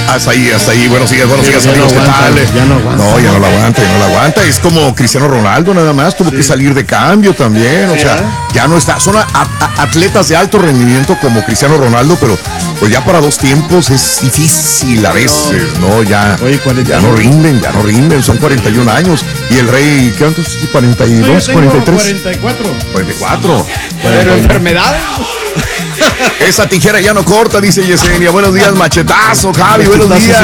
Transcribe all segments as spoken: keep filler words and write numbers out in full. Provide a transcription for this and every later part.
Hasta ahí, hasta ahí. Buenos días, buenos días, amigos. ¿Qué tal? Ya no aguanta. No, ya no lo aguanta, ya no lo aguanta. Es como Cristiano Ronaldo, nada más. Tuvo sí. que salir de cambio también. O sí, sea, ¿eh? ya no está. Son a, a, atletas de alto rendimiento como Cristiano Ronaldo, pero pues ya para dos tiempos es difícil a veces, ¿no? Ya, Oye, ya no rinden, ya no rinden. Son cuarenta y un años. Y el Rey, ¿cuántos? ¿cuarenta y dos? No, ¿cuarenta y tres? cuarenta y cuatro. cuarenta y cuatro. Pero enfermedades. Esa tijera ya no corta, dice Yesenia. Buenos días, machetazo, Javi. Buenos días.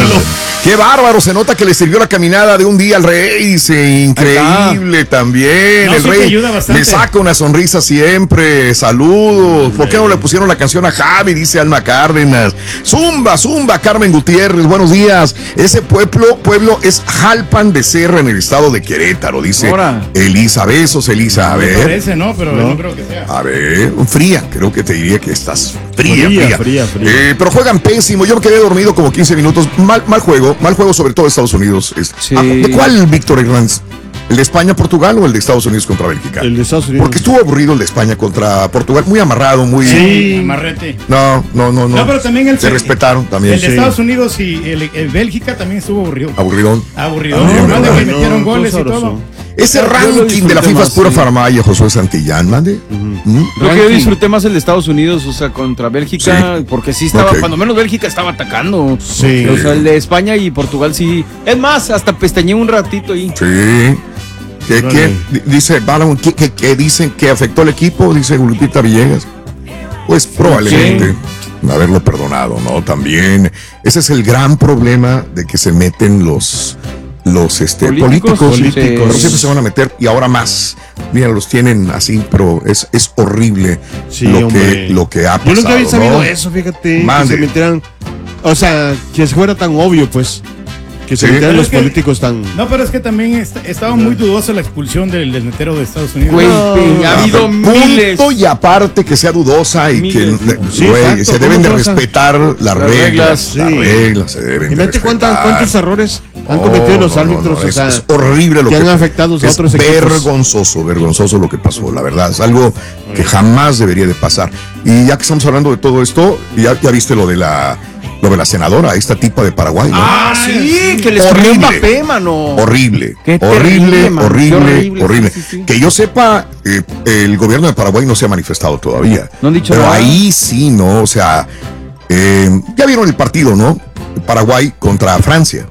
Qué bárbaro, se nota que le sirvió la caminada de un día al Rey, dice, increíble también. No, el sí Rey le saca una sonrisa siempre. Saludos. ¿Por qué no le pusieron la canción a Javi? Dice Alma Cárdenas. Zumba, zumba, Carmen Gutiérrez. Buenos días. Ese pueblo, pueblo es Jalpan de Serra en el estado de Querétaro, dice Ahora. Elisa. Besos, Elisa. A ver. Me parece, ¿no? Pero no. no creo que sea. A ver, fría, creo que te diría que estás fría, fría. fría. fría, fría. Eh, pero juegan pésimo. Yo me quedé dormido como quince minutos. Mal, mal juego. Mal juego, sobre todo de Estados Unidos. Sí. ¿De cuál, Víctor Hernández? ¿El de España, Portugal o el de Estados Unidos contra Bélgica? El de Estados Unidos. Porque estuvo aburrido el de España contra Portugal, muy amarrado, muy... Sí, amarrete. No, no, no, no. No, pero también el... Se respetaron también. El de sí. Estados Unidos y el, el Bélgica también estuvo aburrido. Aburridón. Aburridón. Ah, no, no, de que metieron no, goles y todo. Ese yo ranking de la FIFA es pura sí. farmaya, Josué Santillán, mande. Uh-huh. ¿Mm? Creo que yo disfruté más el de Estados Unidos, o sea, contra Bélgica, sí. porque sí estaba, okay. cuando menos Bélgica estaba atacando. Sí. O sea, el de España y Portugal sí. Es más, hasta pestañeé un ratito ahí. Sí. ¿Qué, no, qué, no. Dice Balón, ¿qué, qué, qué dicen que afectó al equipo? Dice Lupita Villegas. Pues probablemente sí. haberlo perdonado, ¿no? También. Ese es el gran problema de que se meten los... los este, políticos, políticos, políticos. Sí. Pero siempre se van a meter y ahora más. Mira, los tienen así, pero es, es horrible sí, lo, que, lo que ha pasado. Yo nunca había sabido ¿no? eso, fíjate. Mande. Que se metieran, o sea, que fuera tan obvio, pues. Que se sí. metieran los es que, políticos tan... No, pero es que también está, estaba muy dudosa la expulsión del, del netero de Estados Unidos. Güey, no, ha habido miles. Punto y aparte que sea dudosa y miles. que sí, güey, exacto, se deben de respetar las, las reglas. reglas sí. Las reglas se deben y de respetar. ¿Cuántos, cuántos errores han cometido oh, los árbitros? No, no, o sea, es, es horrible lo que, que han afectado a otros es equipos. Vergonzoso, vergonzoso lo que pasó, la verdad. Es algo que jamás debería de pasar. Y ya que estamos hablando de todo esto, ya, ya viste lo de la... Lo de la senadora, esta tipa de Paraguay, ¿no? Ah, sí, que le escribió un papel, mano. Horrible, Qué horrible, terrible, horrible, horrible, horrible. Sí, sí, sí. Que yo sepa, eh, el gobierno de Paraguay no se ha manifestado todavía. No han dicho Pero nada. ahí sí, ¿no? O sea, eh, ya vieron el partido, ¿no? Paraguay contra Francia.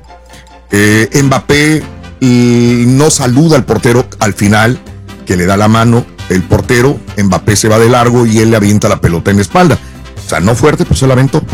Eh, Mbappé eh, no saluda al portero al final, que le da la mano. El portero, Mbappé se va de largo y él le avienta la pelota en la espalda. O sea, no fuerte, pues se la aventó.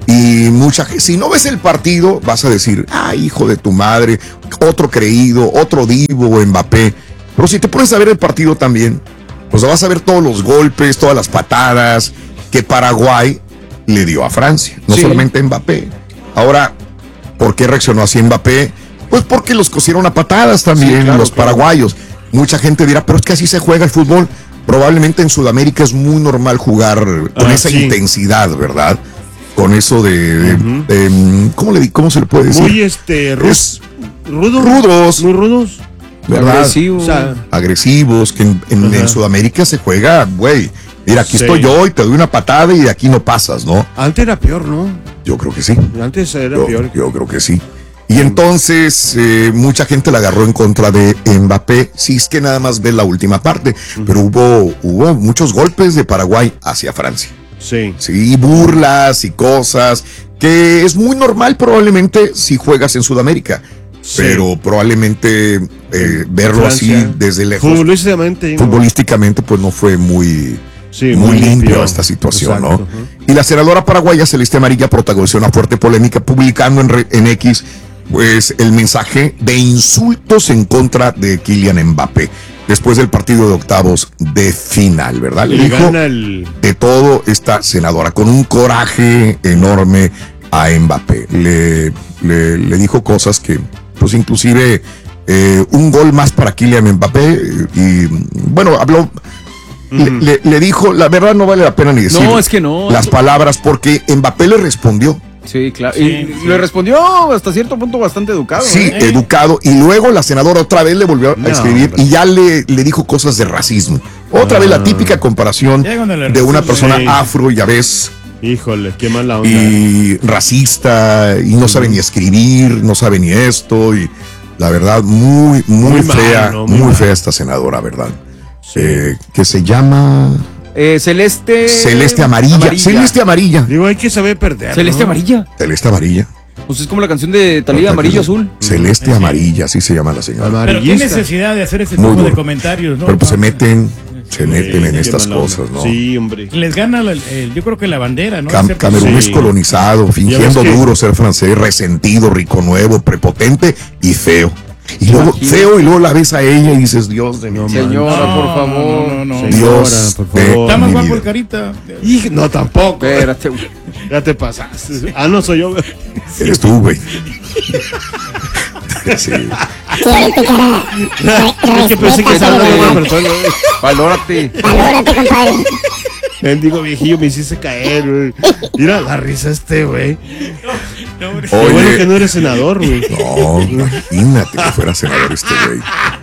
Y mucha gente, si no ves el partido, vas a decir, ah, hijo de tu madre, otro creído, otro divo, Mbappé. Pero si te pones a ver el partido también, pues vas a ver todos los golpes, todas las patadas que Paraguay le dio a Francia, no sí. solamente Mbappé. Ahora, ¿por qué reaccionó así Mbappé? Pues porque los cosieron a patadas también, sí, claro, los claro. paraguayos. Mucha gente dirá, pero es que así se juega el fútbol. Probablemente en Sudamérica es muy normal jugar con ah, esa sí. intensidad, ¿verdad? Con eso de, de, uh-huh. de ¿cómo le cómo se le puede decir? Muy este rus, rudos, rudos, muy rudos, ¿verdad? Agresivos, o sea, agresivos que en, en, en Sudamérica se juega, güey. Mira, aquí sí. estoy yo y te doy una patada y de aquí no pasas, ¿no? Antes era peor, ¿no? Yo creo que sí. Antes era yo, peor. Yo creo que sí. Y entonces eh, mucha gente la agarró en contra de Mbappé. Sí, es que nada más ve la última parte, uh-huh. pero hubo hubo muchos golpes de Paraguay hacia Francia. Sí. Sí, burlas y cosas que es muy normal probablemente si juegas en Sudamérica, sí. pero probablemente eh, verlo Francia, así desde lejos. Futbolísticamente. Futbolísticamente pues no fue muy, sí, muy, muy limpio, limpio esta situación, exacto, ¿no? Uh-huh. Y la senadora paraguaya Celeste Amarilla protagonizó una fuerte polémica publicando en, re, en X pues el mensaje de insultos en contra de Kylian Mbappé. Después del partido de octavos de final, ¿verdad? Le, Le dijo el... de todo esta senadora, con un coraje enorme a Mbappé. Le, le, le dijo cosas que, pues inclusive, eh, un gol más para Kylian Mbappé. Y bueno, habló, uh-huh. le, le, le dijo, la verdad no vale la pena ni decir no, es que no. las palabras, porque Mbappé le respondió. Sí, claro. Sí, y sí. le respondió hasta cierto punto bastante educado. Sí, ¿eh? educado. Y luego la senadora otra vez le volvió no, a escribir hombre. y ya le, le dijo cosas de racismo. Otra ah. vez la típica comparación de una persona sí. afro, ya ves, Híjole, qué mala onda. Y racista, y no sabe ni escribir, no sabe ni esto, y la verdad, muy, muy, Muy fea, mal, ¿no? muy, Muy fea mal. esta senadora, ¿verdad? Eh, que se llama Eh, celeste. Celeste Amarilla. Celeste Amarilla. Digo, hay que saber perder. Celeste ¿no? Amarilla. Celeste Amarilla. Pues es como la canción de Talía, Amarillo Azul. Celeste Amarilla, así se llama la señora. Pero qué Amarillista. necesidad de hacer ese Muy tipo de duro. comentarios, ¿no? Pero pues se meten, se Sí, meten en qué estas mala onda. cosas, ¿no? Sí, hombre. Les gana, la- el- yo creo que la bandera, ¿no? Cam- Hacer- Camerún es Sí. colonizado, fingiendo que- duro ser francés, resentido, rico nuevo, prepotente y feo. Y luego Imagínate. feo y luego la ves a ella y dices, Dios de mi No, vida. Señora, No, por favor. No, no, no. Señora, Dios por de favor. Está más mi guapo vida. el carita. Y no, tampoco. Espérate, güey. Ya te pasaste. Ah, no soy yo. Eres tú, güey. Sí. Quiérete, cara. Es que pensé que estaba hablando de otra persona. Valórate. Valórate, compadre. Mendigo viejillo, me hiciste caer, güey. Mira la risa este, güey. Qué Oye, bueno que no eres senador, güey. no, imagínate que fuera senador este güey.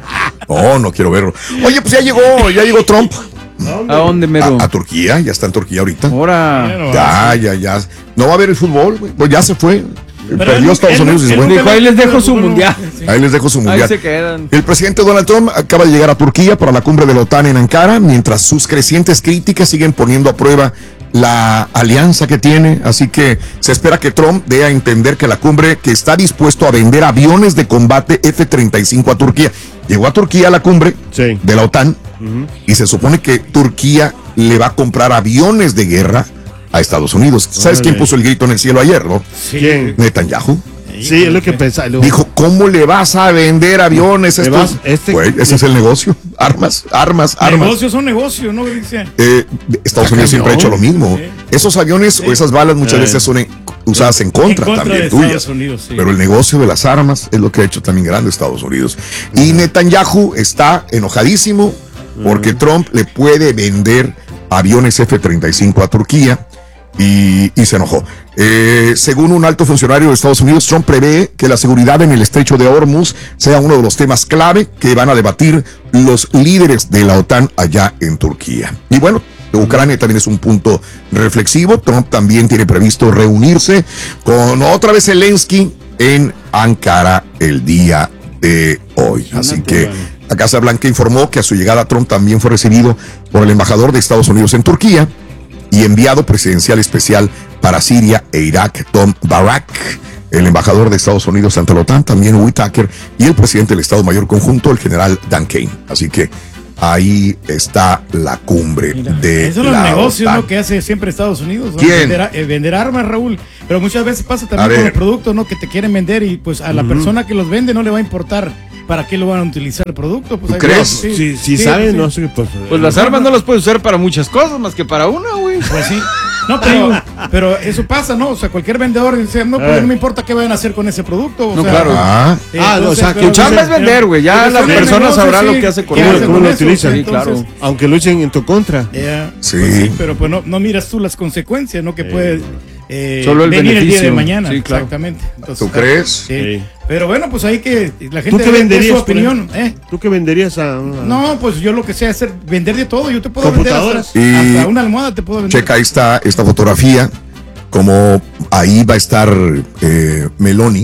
No, no quiero verlo. Oye, pues ya llegó, ya llegó Trump ¿A dónde, mero? a, a Turquía, ya está en Turquía ahorita. Ahora. Bueno, Ya, ya, ya. No va a haber el fútbol, güey. Pues ya se fue. Pero Perdió él- Estados él- Unidos y se él- fue. Dijo, ahí les dejo su Bueno, mundial. sí. Ahí les dejo su Ahí mundial. se quedan. El presidente Donald Trump acaba de llegar a Turquía para la cumbre de la OTAN en Ankara, mientras sus crecientes críticas siguen poniendo a prueba la alianza que tiene. Así que se espera que Trump dé a entender que la cumbre, que está dispuesto a vender aviones de combate F treinta y cinco a Turquía. Llegó a Turquía a la cumbre Sí. de la OTAN y se supone que Turquía le va a comprar aviones de guerra a Estados Unidos. ¿Sabes Órale. quién puso el grito en el cielo ayer, no? ¿Quién? Netanyahu. Sí, es lo que pensaba. Luego- Dijo, ¿cómo le vas a vender aviones a Le estos? vas- este- Güey, ese es el negocio. Armas, armas, armas. Negocios son negocios, ¿no? Dice. Eh, Estados Unidos siempre ha hecho lo mismo. Sí. Esos aviones o esas balas muchas Sí. veces son en- usadas en contra, En contra también de tuyas. Estados Unidos, sí. Pero el negocio de las armas es lo que ha hecho también grande Estados Unidos. Y Netanyahu está enojadísimo porque Trump le puede vender aviones F treinta y cinco a Turquía. Y, y se enojó. Eh, según un alto funcionario de Estados Unidos, Trump prevé que la seguridad en el estrecho de Hormuz sea uno de los temas clave que van a debatir los líderes de la OTAN allá en Turquía. Y bueno, Ucrania también es un punto reflexivo. Trump también tiene previsto reunirse con otra vez Zelensky en Ankara el día de hoy. Así que la Casa Blanca informó que a su llegada Trump también fue recibido por el embajador de Estados Unidos en Turquía y enviado presidencial especial para Siria e Irak, Tom Barak, el embajador de Estados Unidos ante la OTAN, también Whitaker, y el presidente del Estado Mayor Conjunto, el general Dan Kane. Así que ahí está la cumbre de Esos son los la negocios, OTAN. ¿no? Que hace siempre Estados Unidos, ¿no? ¿Quién? Vender, a- eh, vender armas, Raúl. Pero muchas veces pasa A también con ver. los productos, ¿no? Que te quieren vender y pues a la persona que los vende no le va a importar para qué lo van a utilizar el producto. Pues, ¿Tú hay- crees? sí, Si, si sí, saben, sí. no sé, pues. Pues las armas no las puedes usar para muchas cosas más que para una, güey. Pues sí. No, pero, pero eso pasa, ¿no? O sea, cualquier vendedor dice, no, pues Eh. no me importa qué vayan a hacer con ese producto. O No, sea, claro. Ah, eh, Ah, no, o sea, que pero- tu chamba es vender, güey, ya Pero la son persona negocios, sabrá sí, lo que hace con ¿qué ¿Cómo, hace cómo con lo eso? utilizan? Sí, claro. Entonces, Aunque lo echen en tu contra. eh, Sí. pues sí, pero pues no, no miras tú las consecuencias, ¿no? Que puede eh, Solo el venir el día de beneficio. mañana. Sí, claro. Exactamente. Entonces, ¿tú crees? Sí. Sí. Pero bueno, pues ahí que la gente ¿Tú qué dé- dé venderías? su opinión. por ¿eh? ejemplo? ¿Tú qué venderías a.? a- No, pues yo lo que sé hacer, vender de todo. Yo te puedo vender ¿Computadoras? hasta, Y- hasta una almohada te puedo vender. Checa esta, esta fotografía, como ahí va a estar eh, Meloni.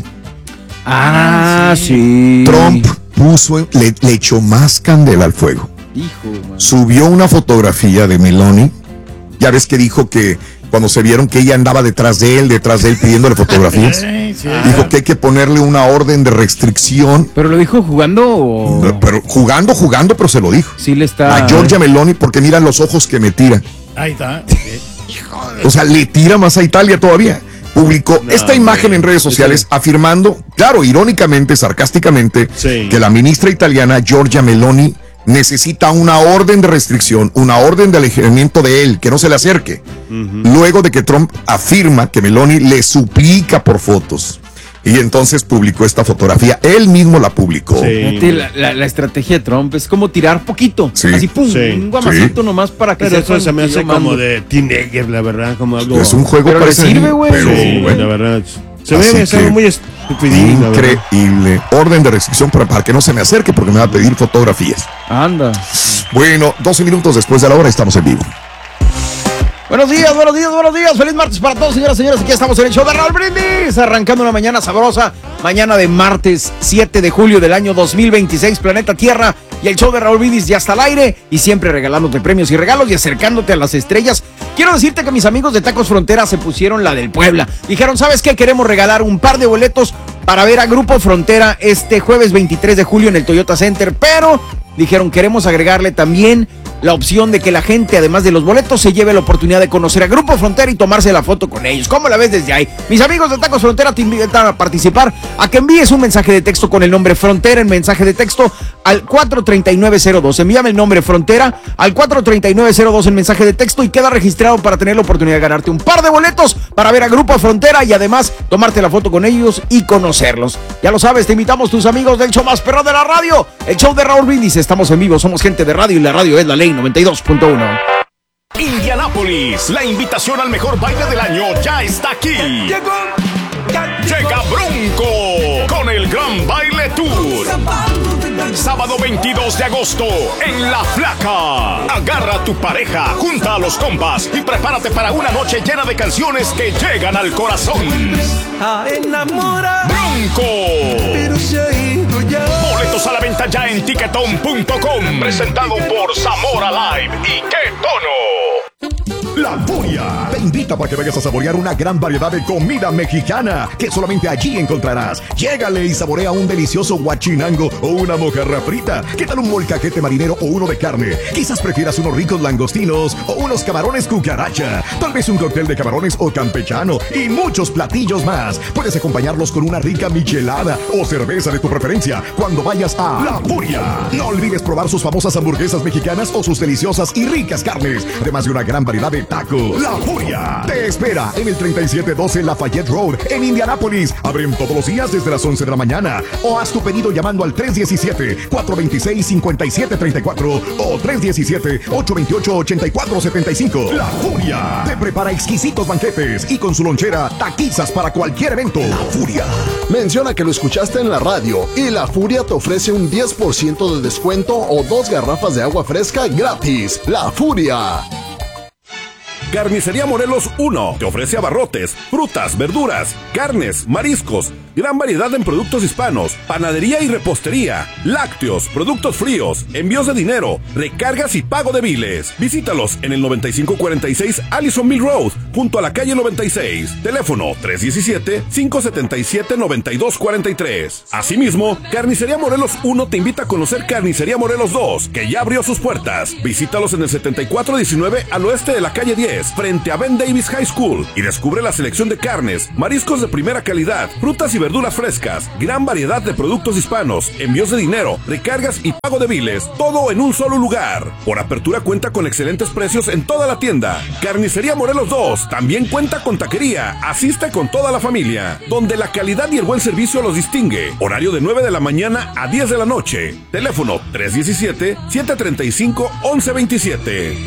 Ah, sí. Trump puso, le, le echó más candela al fuego. Hijo, man. Subió una fotografía de Meloni. Ya ves que dijo que cuando se vieron que ella andaba detrás de él, detrás de él pidiéndole fotografías, Sí, sí. dijo que hay que ponerle una orden de restricción. ¿Pero lo dijo jugando o...? Pero jugando, jugando, pero se lo dijo. Sí le está... A Giorgia Meloni, porque mira los ojos que me tira. Ahí está. O sea, le tira más a Italia todavía. Publicó No, esta imagen güey. en redes sociales afirmando, claro, irónicamente, sarcásticamente, Sí. que la ministra italiana Giorgia Meloni necesita una orden de restricción, una orden de alejamiento de él, que no se le acerque. Luego de que Trump afirma que Meloni le suplica por fotos. Y entonces publicó esta fotografía. Él mismo la publicó. Sí. Fíjate, La, la- la estrategia de Trump es como tirar poquito. Sí. Así, pum, Sí. un guamacito nomás para que Pero eso sepan se me que hace yo como mando. de teenager, la verdad. Como algo. Es un juego Pero le parece sirve, ahí, güey. pero, Sí, bueno, la verdad. Se Así ve, se ve que- muy estupidín, la verdad. increíble. Orden de restricción para, para que no se me acerque porque me va a pedir fotografías. Anda. Bueno, doce minutos después de la hora estamos en vivo. Buenos días, buenos días, buenos días. Feliz martes para todos, señoras y señores. Aquí estamos en el show de Raúl Brindis, arrancando una mañana sabrosa. Mañana de martes siete de julio del año dos mil veintiséis, planeta Tierra. Y el show de Raúl Brindis ya está al aire. Y siempre regalándote premios y regalos y acercándote a las estrellas. Quiero decirte que mis amigos de Tacos Frontera se pusieron la del Puebla. Dijeron, ¿sabes qué? Queremos regalar un par de boletos para ver a Grupo Frontera este jueves veintitrés de julio en el Toyota Center. Pero dijeron, queremos agregarle también la opción de que la gente, además de los boletos, se lleve la oportunidad de conocer a Grupo Frontera y tomarse la foto con ellos. ¿Cómo la ves desde ahí? Mis amigos de Tacos Frontera te invitan a participar, a que envíes un mensaje de texto con el nombre Frontera en mensaje de texto al cuatro tres nueve cero dos. Envíame el nombre Frontera al cuatro tres nueve cero dos en mensaje de texto y queda registrado para tener la oportunidad de ganarte un par de boletos para ver a Grupo Frontera y además tomarte la foto con ellos y conocerlos. Ya lo sabes, te invitamos tus amigos del show más perro de la radio, el show de Raúl Brindis. Estamos en vivo, somos gente de radio y la radio es la ley noventa y dos punto uno. Indianápolis, la invitación al mejor baile del año ya está aquí. Llegó, llega Bronco con el Gran Baile Tour. Sábado veintidós de agosto en La Flaca. Agarra a tu pareja, junta a los compas y prepárate para una noche llena de canciones que llegan al corazón. Bronco. Boletos a la venta ya en tiquetón punto com. Presentado por Zamora Live y Qué Tono. La Furia te invita para que vayas a saborear una gran variedad de comida mexicana que solamente allí encontrarás. Llégale y saborea un delicioso guachinango o una mojarra frita. ¿Qué tal un molcajete marinero o uno de carne? Quizás prefieras unos ricos langostinos o unos camarones cucaracha. Tal vez un cóctel de camarones o campechano y muchos platillos más. Puedes acompañarlos con una rica michelada o cerveza de tu preferencia cuando vayas a La Furia. No olvides probar sus famosas hamburguesas mexicanas o sus deliciosas y ricas carnes, además de una gran variedad de tacos. La Furia te espera en el treinta y siete doce Lafayette Road en Indianápolis. Abren todos los días desde las once de la mañana o haz tu pedido llamando al tres uno siete, cuatro dos seis, cinco siete tres cuatro o tres uno siete, ocho dos ocho, ocho cuatro siete cinco. La Furia te prepara exquisitos banquetes y con su lonchera taquizas para cualquier evento. La Furia. Menciona que lo escuchaste en la radio y La Furia te ofrece un diez por ciento de descuento o dos garrafas de agua fresca gratis. La Furia. Carnicería Morelos uno te ofrece abarrotes, frutas, verduras, carnes, mariscos, gran variedad en productos hispanos, panadería y repostería, lácteos, productos fríos, envíos de dinero, recargas y pago de biles. Visítalos en el noventa y cinco cuarenta y seis Allison Mill Road, junto a la calle noventa y seis. Teléfono tres uno siete, cinco siete siete, nueve dos cuatro tres. Asimismo, Carnicería Morelos uno te invita a conocer Carnicería Morelos dos, que ya abrió sus puertas. Visítalos en el setenta y cuatro diecinueve al oeste de la calle diez, frente a Ben Davis High School, y descubre la selección de carnes, mariscos de primera calidad, frutas y verduras frescas, gran variedad de productos hispanos, envíos de dinero, recargas y pago de biles, todo en un solo lugar. Por apertura cuenta con excelentes precios en toda la tienda. Carnicería Morelos dos también cuenta con taquería. Asiste con toda la familia, donde la calidad y el buen servicio los distingue. Horario de nueve de la mañana a diez de la noche. Teléfono tres uno siete, siete tres cinco, once veintisiete.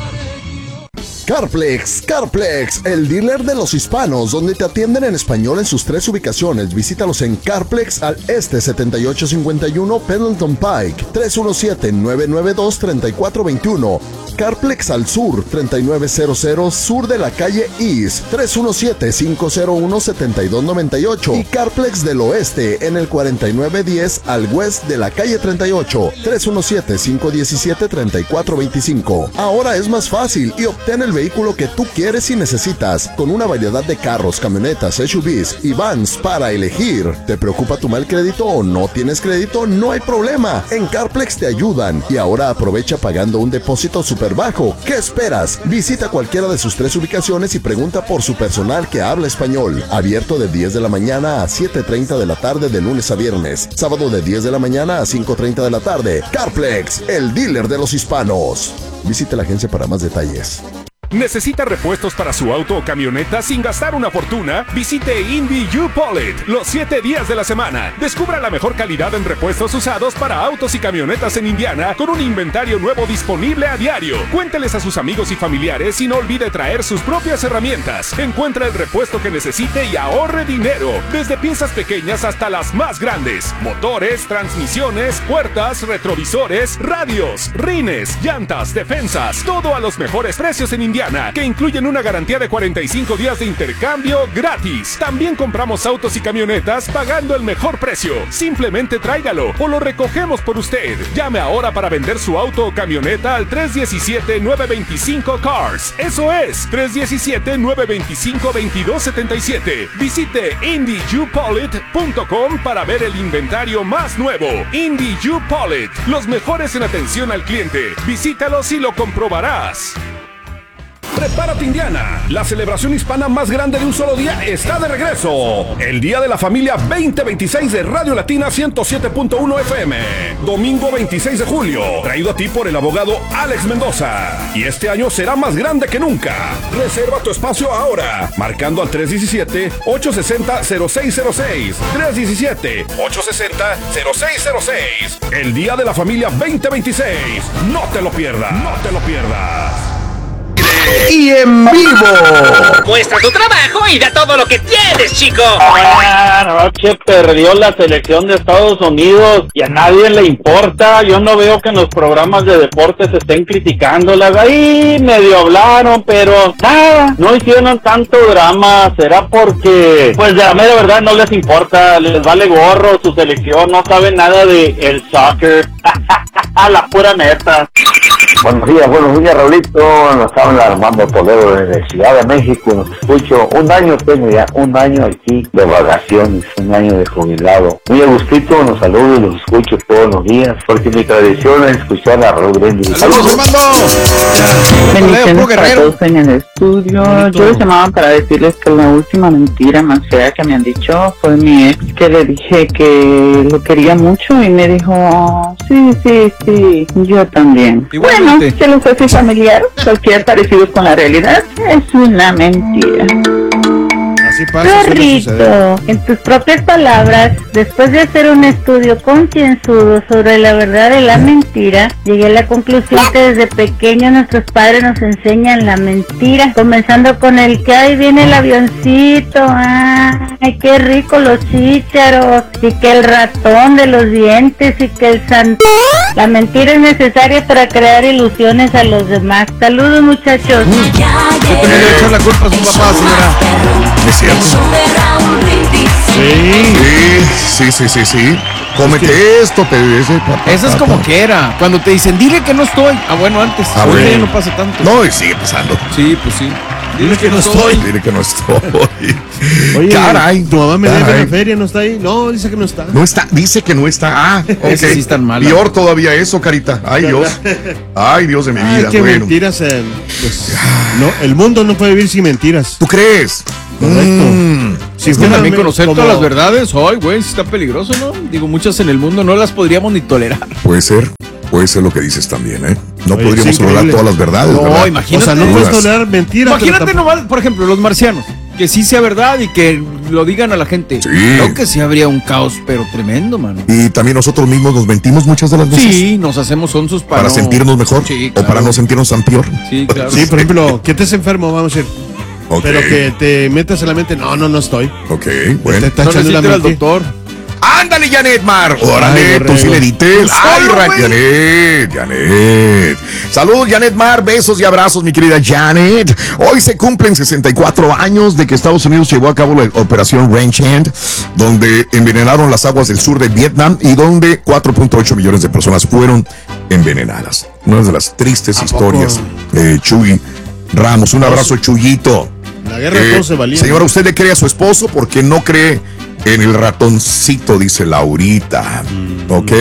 Carplex, Carplex, el dealer de los hispanos, donde te atienden en español en sus tres ubicaciones. Visítalos en Carplex al este setenta y ocho cincuenta y uno Pendleton Pike, tres uno siete, nueve nueve dos, tres cuatro dos uno. Carplex al sur, treinta y nueve cero cero sur de la calle East, tres uno siete, cinco cero uno, siete dos nueve ocho. Y Carplex del oeste en el cuarenta y nueve diez al west de la calle treinta y ocho, tres uno siete, cinco uno siete, tres cuatro dos cinco. Ahora es más fácil y obtén el vehículo que tú quieres y necesitas, con una variedad de carros, camionetas, S U Vs y vans para elegir. ¿Te preocupa tu mal crédito o no tienes crédito? No hay problema, en Carplex te ayudan. Y ahora aprovecha pagando un depósito súper bajo. ¿Qué esperas? Visita cualquiera de sus tres ubicaciones y pregunta por su personal que habla español. Abierto de diez de la mañana a siete treinta de la tarde de lunes a viernes. Sábado de diez de la mañana a cinco treinta de la tarde. Carplex, el dealer de los hispanos. Visite la agencia para más detalles. ¿Necesita repuestos para su auto o camioneta sin gastar una fortuna? Visite Indy U-Polit los siete días de la semana. Descubra la mejor calidad en repuestos usados para autos y camionetas en Indiana con un inventario nuevo disponible a diario. Cuénteles a sus amigos y familiares y no olvide traer sus propias herramientas. Encuentra el repuesto que necesite y ahorre dinero. Desde piezas pequeñas hasta las más grandes. Motores, transmisiones, puertas, retrovisores, radios, rines, llantas, defensas. Todo a los mejores precios en Indiana. Indiana, que incluyen una garantía de cuarenta y cinco días de intercambio gratis. También compramos autos y camionetas pagando el mejor precio. Simplemente tráigalo o lo recogemos por usted. Llame ahora para vender su auto o camioneta al tres uno siete, nueve dos cinco, C A R S. Eso es, tres uno siete, nueve dos cinco, dos dos siete siete. Visite Indy U Pollitt punto com para ver el inventario más nuevo. Indy U Pollitt, los mejores en atención al cliente. Visítalos y lo comprobarás. Prepárate, Indiana. La celebración hispana más grande de un solo día está de regreso. El Día de la Familia veinte veintiséis de Radio Latina ciento siete punto uno F M. Domingo veintiséis de julio. Traído a ti por el abogado Alex Mendoza. Y este año será más grande que nunca. Reserva tu espacio ahora. Marcando al tres uno siete, ocho seis cero, cero seis cero seis. tres uno siete, ocho seis cero, cero seis cero seis. El Día de la Familia veinte veintiséis. No te lo pierdas. No te lo pierdas. Y en vivo. Muestra tu trabajo y da todo lo que tienes, chico. Anoche perdió la selección de Estados Unidos y a nadie le importa. Yo no veo que en los programas de deportes estén criticándolas. Ahí medio hablaron, pero nada, no hicieron tanto drama. ¿Será porque, pues de la mera verdad, no les importa? Les vale gorro su selección, no saben nada de el soccer. A la pura neta. Buenos días, buenos días, Raulito. Nos habla Armando Toledo desde Ciudad de México. Nos escucho. Un año tengo ya, un año aquí de vacaciones, un año de jubilado. Muy a gustito, los saludo y los escucho todos los días, porque mi tradición es escuchar a Raúl Brindis. ¡Saludos, Armando! Bendiciones para todos en el estudio. Bonito. Yo les llamaba para decirles que la última mentira más fea que me han dicho fue mi ex, que le dije que lo quería mucho y me dijo, sí, sí, sí, yo también. Bueno, se los hace familiar, cualquier parecido con la realidad es una mentira. Así pasa. Perrito, en tus propias palabras, después de hacer un estudio concienzudo sobre la verdad de la mentira, llegué a la conclusión que desde pequeños nuestros padres nos enseñan la mentira, comenzando con el que ahí viene el avioncito, ay, qué rico los chícharos, y que el ratón de los dientes, y que el santo. La mentira es necesaria para crear ilusiones a los demás. Saludos, muchachos. ¿Qué tenía que echar la culpa a su papá, señora? Es cierto. Sí, sí, sí, sí, sí. Cómete es que esto, te ese. Eso es como que era. Cuando te dicen, dile que no estoy. Ah, bueno, antes. Ah, bueno. Ya no pasa tanto. No, y sigue pasando. Sí, pues sí. Dile que no estoy. Dile que no estoy. Oye, caray. ¿Tu mamá me debe caray. la feria? ¿No está ahí? No, dice que no está. No está, dice que no está. Ah, ok. Ese sí está mal. Peor todavía eso, Carita. Ay, Dios. Ay, Dios de mi vida. Ay, qué bueno. mentiras. Eh, pues, no, el mundo no puede vivir sin mentiras. ¿Tú crees? Correcto. Mm. Sí, es que también conocer como... todas las verdades, ay, güey, está peligroso, ¿no? Digo, muchas en el mundo no las podríamos ni tolerar. Puede ser, puede ser lo que dices también, ¿eh? No Oye, podríamos tolerar todas las verdades, no, ¿verdad? Imagínate. O sea, no puedes tolerar mentiras. Imagínate tampoco... nomás, por ejemplo, los marcianos, que sí sea verdad y que lo digan a la gente. Sí. Creo que sí habría un caos, pero tremendo, mano. Y también nosotros mismos nos mentimos muchas de las veces. Sí, nos hacemos sonsos para, para no... sentirnos mejor, sí, claro. O para no sentirnos tan peor. Sí, claro. Sí, por ejemplo, que estés enfermo, vamos a decir. Okay. Pero que te metas en la mente, no, no, no estoy. Ok, bueno. Te está echando la al doctor. Ándale, Janet Mar. Órale, tú sí le dites. Ay, Janet, Janet. Saludos, Janet Mar. Besos y abrazos, mi querida Janet. Hoy se cumplen sesenta y cuatro años de que Estados Unidos llevó a cabo la operación Ranch Hand, donde envenenaron las aguas del sur de Vietnam y donde cuatro punto ocho millones de personas fueron envenenadas. Una de las tristes historias de Chuy Ramos. Un abrazo, Chuyito. La guerra eh, no se valía. Señora, ¿usted le cree a su esposo porque no cree en el ratoncito? Dice Laurita. Mm. Ok.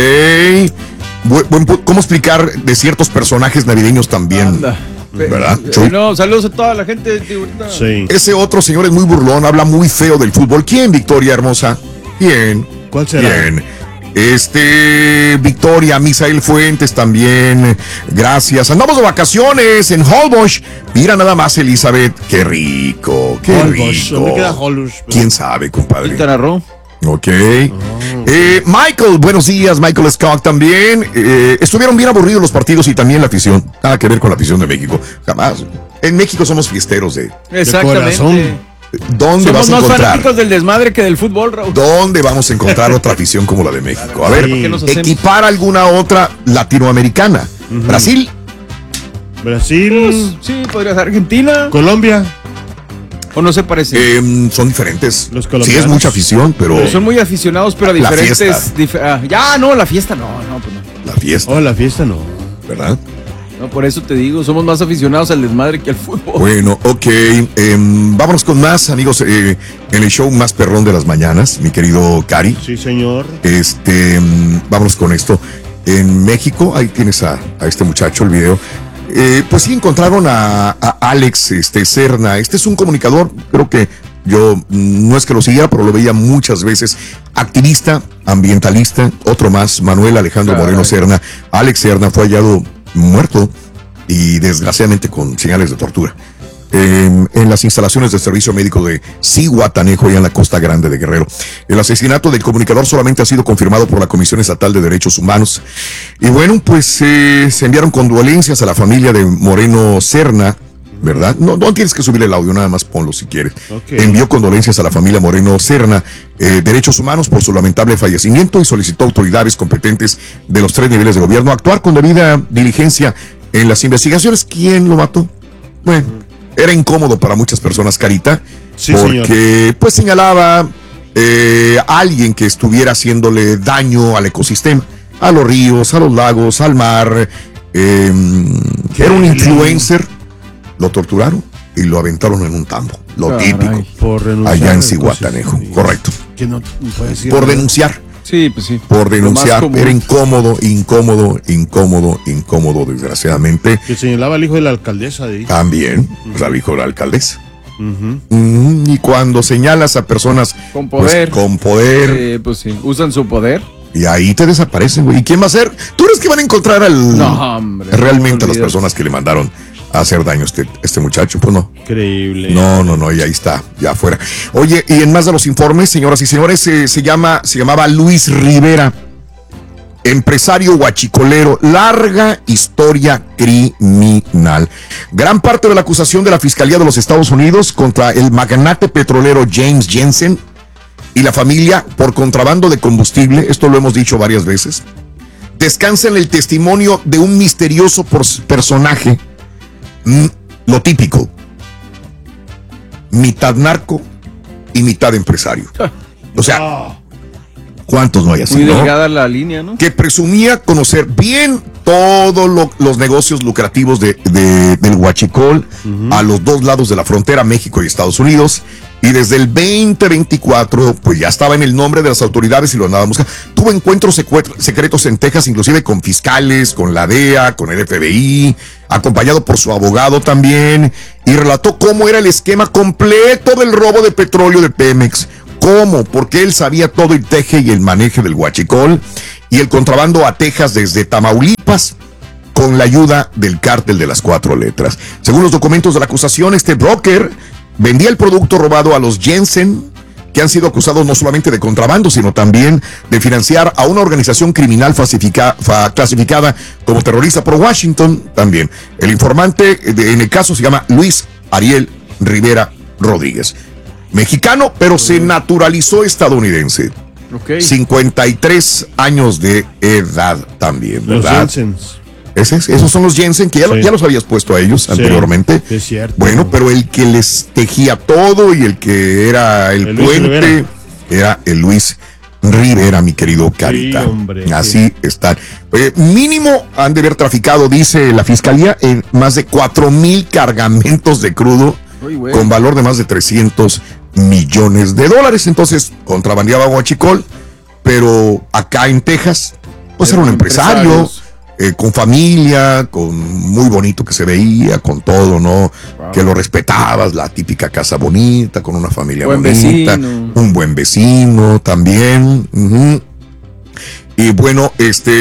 Bu buen, ¿Cómo explicar de ciertos personajes navideños también? Anda. ¿Verdad? Eh, no, saludos a toda la gente de sí. Ese otro señor es muy burlón, habla muy feo del fútbol. ¿Quién, Victoria hermosa? ¿Quién? ¿Cuál será? ¿Quién? Este, Victoria, Misael Fuentes también, gracias. Andamos de vacaciones en Holbox. Mira nada más, Elizabeth, qué rico, qué Holbox. rico. ¿Dónde queda Holbox? ¿Quién sabe, compadre? Quintana Roo. Ok. Oh. Eh, Michael, buenos días, Michael Scott también. Eh, estuvieron bien aburridos los partidos y también la afición. Nada que ver con la afición de México, jamás. En México somos fiesteros de, Exactamente. de corazón. ¿Dónde Somos vas a más encontrar? fanáticos del desmadre que del fútbol, Raúl. ¿Dónde vamos a encontrar otra afición como la de México? A ver, sí. equipar alguna otra latinoamericana. Uh-huh. Brasil. Brasil. Pues, sí, podría ser Argentina. Colombia. ¿O no se parece? Eh, son diferentes. Los Sí, colombianos. es mucha afición, pero. Pero son muy aficionados, pero a La diferentes. fiesta. dif- ah, ya, no, la fiesta no, no, pues no. La fiesta. Oh, la fiesta no. ¿Verdad? No, por eso te digo, somos más aficionados al desmadre que al fútbol. Bueno, ok. eh, vámonos con más, amigos, eh, en el show más perrón de las mañanas, mi querido Cari. Sí, señor. Este, mm, vámonos con esto. En México, ahí tienes a, a este muchacho, el video. Eh, pues sí, encontraron a, a Alex este, Serna. Este es un comunicador, creo que yo mm, no es que lo siguiera, pero lo veía muchas veces. Activista, ambientalista, otro más, Manuel Alejandro Caray. Moreno Serna. Alex Serna fue hallado muerto y desgraciadamente con señales de tortura eh, en las instalaciones del servicio médico de Zihuatanejo, allá en la Costa Grande de Guerrero. El asesinato del comunicador solamente ha sido confirmado por la Comisión Estatal de Derechos Humanos. Y bueno, pues eh, se enviaron condolencias a la familia de Moreno Serna, ¿verdad? No, no tienes que subir el audio, nada más ponlo si quieres. Okay. Envió condolencias a la familia Moreno Serna, eh, Derechos Humanos, por su lamentable fallecimiento y solicitó a autoridades competentes de los tres niveles de gobierno actuar con debida diligencia en las investigaciones. ¿Quién lo mató? Bueno, era incómodo para muchas personas, Carita, Sí, porque señor. pues señalaba eh, a alguien que estuviera haciéndole daño al ecosistema, a los ríos, a los lagos, al mar. Eh, era un influencer. Lo torturaron y lo aventaron en un tambo. Lo Caray. típico. Por renunciar. Allá en al Zihuatanejo. ecosistema. Correcto. Que no puede decir Por nada. denunciar. Sí, pues sí. Por Lo más denunciar. común. Era incómodo, incómodo, incómodo, incómodo, desgraciadamente. Que señalaba al hijo de la alcaldesa de ahí. También, pues, al hijo de la alcaldesa. Ujú. Mm, y cuando señalas a personas Con pues, poder. con poder, Eh, pues sí, usan su poder. y ahí te desaparecen, güey. ¿Y quién va a ser? ¿Tú crees que van a encontrar al No, hombre. realmente a no las olvides. personas que le mandaron a hacer daño a este, este muchacho? Pues no. Increíble. No, no, no, y ahí está, ya afuera. Oye, y en más de los informes, señoras y señores, eh, se llama, se llamaba Luis Rivera, empresario huachicolero, larga historia criminal. Gran parte de la acusación de la Fiscalía de los Estados Unidos contra el magnate petrolero James Jensen y la familia por contrabando de combustible, esto lo hemos dicho varias veces, descansa en el testimonio de un misterioso pers- personaje, mm, lo típico, mitad narco y mitad empresario. O sea, ¿cuántos no hay así, Muy no? delgada la línea, ¿no? Que presumía conocer bien todos lo- los negocios lucrativos de, de- del huachicol a los dos lados de la frontera, México y Estados Unidos. Y desde el veinte veinticuatro, pues ya estaba en el nombre de las autoridades y lo andaban buscando. Tuvo encuentros secu- secretos en Texas, inclusive con fiscales, con la D E A, con el F B I, acompañado por su abogado también, y relató cómo era el esquema completo del robo de petróleo de Pemex. ¿Cómo? Porque él sabía todo el teje y el maneje del huachicol y el contrabando a Texas desde Tamaulipas con la ayuda del cártel de las cuatro letras. Según los documentos de la acusación, este broker vendía el producto robado a los Jensen, que han sido acusados no solamente de contrabando, sino también de financiar a una organización criminal falsifica- fa- clasificada como terrorista por Washington también. El informante de- en el caso se llama Luis Ariel Rivera Rodríguez. Mexicano, pero se naturalizó estadounidense. Ok. cincuenta y tres años de edad también, Los ¿verdad? Jensens. Ese es- esos son los Jensen, que ya, lo- Sí. ya los habías puesto a ellos Sí, anteriormente. es cierto. Bueno, pero el que les tejía todo y el que era el, El Luis puente Rivera. era el Luis Rivera, mi querido Carita. hombre, Así están. Eh, mínimo han de haber traficado, dice la fiscalía, en más de cuatro mil cargamentos de crudo Uy, güey. con valor de más de trescientos millones de dólares. Entonces, contrabandeaba huachicol, pero acá en Texas, pues era un empresario. Empresarios. Eh, con familia, con muy bonito que se veía, con todo, ¿no? Wow. Que lo respetabas, la típica casa bonita, con una familia Buen bonita, vecino. un buen vecino también. Ujú. Y bueno,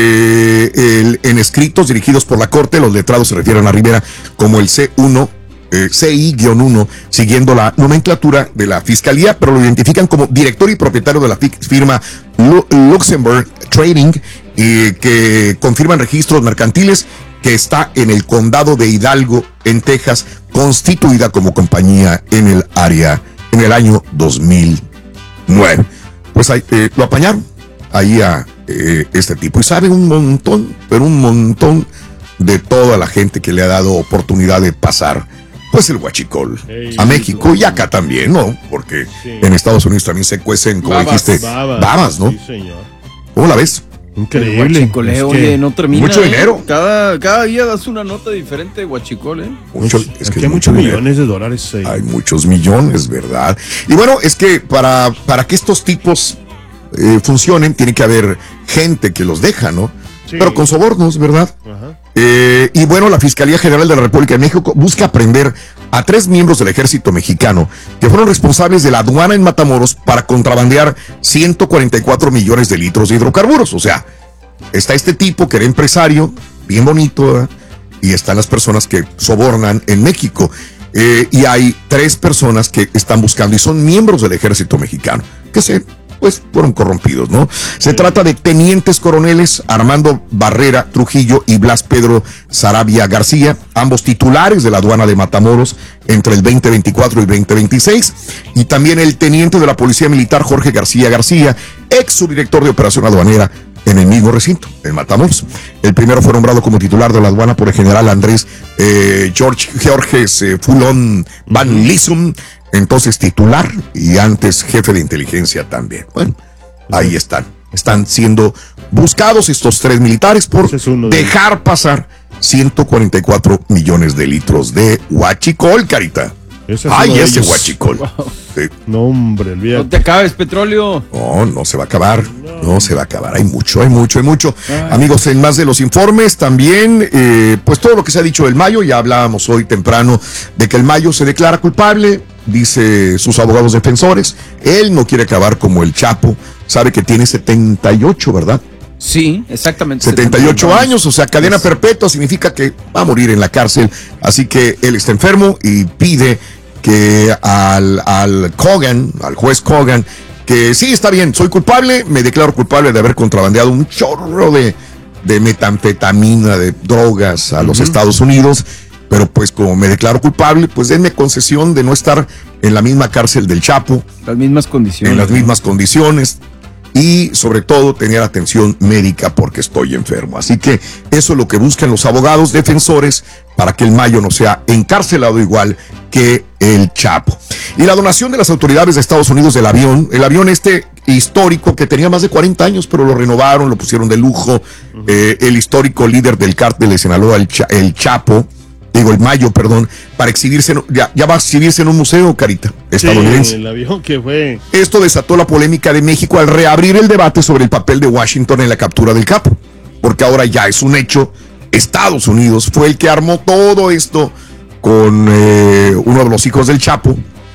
este, el- en escritos dirigidos por la Corte, los letrados se refieren a Rivera como el C uno, eh, C I uno, siguiendo la nomenclatura de la Fiscalía, pero lo identifican como director y propietario de la fi- firma Lu- Luxembourg Trading, y que confirman registros mercantiles, que está en el condado de Hidalgo, en Texas, constituida como compañía en el área en el año dos mil nueve. Pues ahí, eh, lo apañaron ahí a eh, este tipo, y sabe un montón, pero un montón de toda la gente que le ha dado oportunidad de pasar, pues el huachicol Hey, a México y acá también, ¿no? Porque sí. en Estados Unidos también se cuecen, como Babas, dijiste, babas. babas, ¿no? Sí, señor. ¿Cómo la ves? Increíble. El huachicol, Es que oye, no termina. mucho ¿eh? dinero. Cada, cada día das una nota diferente de huachicol, ¿eh? Mucho, Pues, es aquí que hay es mucho muchos dinero. millones de dólares. ahí. Hay muchos millones, ¿verdad? Y bueno, es que para, para que estos tipos eh, funcionen, tiene que haber gente que los deja, ¿no? Sí. Pero con sobornos, ¿verdad? Ajá. Eh, y bueno, la Fiscalía General de la República de México busca aprender a tres miembros del ejército mexicano que fueron responsables de la aduana en Matamoros para contrabandear ciento cuarenta y cuatro millones de litros de hidrocarburos. O sea, está este tipo que era empresario, bien bonito, ¿verdad? Y están las personas que sobornan en México. Eh, y hay tres personas que están buscando y son miembros del ejército mexicano, que se, pues, fueron corrompidos, ¿no? Se trata de tenientes coroneles Armando Barrera Trujillo y Blas Pedro Sarabia García, ambos titulares de la aduana de Matamoros entre el veinte veinticuatro y veinte veintiséis, y también el teniente de la Policía Militar Jorge García García, ex subdirector de operación aduanera en el mismo recinto, en Matamoros. El primero fue nombrado como titular de la aduana por el general Andrés eh, George Georges eh, Fulón Van Lissum, entonces titular y antes jefe de inteligencia también. Bueno, ahí están. Están siendo buscados estos tres militares por Ese es uno de dejar pasar ciento cuarenta y cuatro millones de litros de huachicol, Carita. Ese es Ay, uno de ese ellos. huachicol. Wow. Sí. No, hombre, olvídate. No te acabes, petróleo. No, no se va a acabar, no se va a acabar, hay mucho, hay mucho, hay mucho. Ay. Amigos, en más de los informes también, eh, pues todo lo que se ha dicho del Mayo, ya hablábamos hoy temprano de que el Mayo se declara culpable, dice sus abogados defensores, él no quiere acabar como el Chapo, sabe que tiene setenta y ocho, ¿verdad? Sí, exactamente. setenta y ocho años, o sea, cadena perpetua significa que va a morir en la cárcel, así que él está enfermo y pide que al, al Kogan, al juez Kogan, que sí, está bien, soy culpable, me declaro culpable de haber contrabandeado un chorro de, de metanfetamina, de drogas a los Ujú. Estados Unidos, pero pues como me declaro culpable, pues denme concesión de no estar en la misma cárcel del Chapo, Las mismas condiciones. en las ¿no? mismas condiciones, y sobre todo tener atención médica porque estoy enfermo. Así que eso es lo que buscan los abogados defensores para que el Mayo no sea encarcelado igual que el Chapo. Y la donación de las autoridades de Estados Unidos del avión, el avión este histórico que tenía más de cuarenta años, pero lo renovaron, lo pusieron de lujo, uh-huh. eh, el histórico líder del cártel de Sinaloa, el, Cha- el Chapo, digo el Mayo, perdón, para exhibirse, en, ya, ya va a exhibirse en un museo, Carita, estadounidense. Sí, el avión que fue. Esto desató la polémica de México al reabrir el debate sobre el papel de Washington en la captura del Capo, porque ahora ya es un hecho. Estados Unidos fue el que armó todo esto con eh, uno de los hijos del Chapo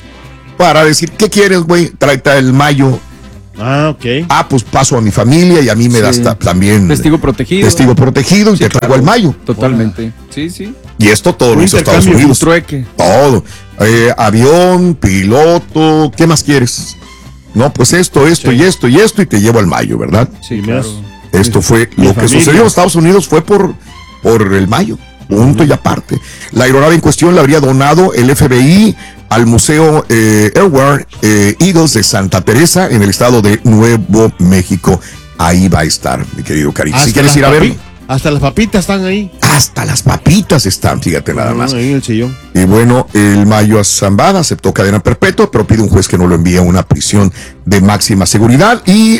para decir, ¿qué quieres, güey? Tráete el Mayo. Ah, ok. Ah, pues paso a mi familia y a mí me Sí. das ta- también Testigo protegido. testigo protegido y Sí, te traigo claro. al Mayo. Totalmente. Sí, sí. Y esto todo Un lo hizo Estados intercambio, Unidos. Un trueque. Todo. Eh, avión, piloto, ¿qué más quieres? No, pues esto, esto Sí. y esto y esto y te llevo al Mayo, ¿verdad? Sí, Y me claro. has- Esto fue Mi lo que familia. sucedió en Estados Unidos, fue por, por el Mayo, punto y aparte. La aeronave en cuestión la habría donado el F B I al Museo eh, Airware eh, Eagles de Santa Teresa en el estado de Nuevo México. Ahí va a estar, mi querido Carito. Si Hasta quieres las ir a papi- verlo, Hasta las papitas están ahí. hasta las papitas están, fíjate nada Ah, más. ahí en el sillón. Y bueno, el Mayo Zambada aceptó cadena perpetua, pero pide un juez que no lo envíe a una prisión de máxima seguridad. Y